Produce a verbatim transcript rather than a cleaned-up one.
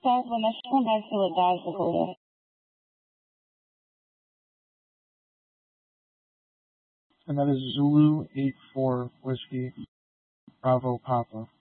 South Lemishma, back to Ladaz, Dakota. And that is Zulu eight four Whiskey Bravo Papa.